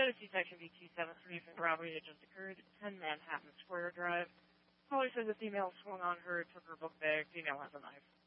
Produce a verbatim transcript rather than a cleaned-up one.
Genesee Section B two seven three for the robbery that just occurred at ten Manhattan Square Drive. Caller says the female swung on her, took her book bag. Female has a knife.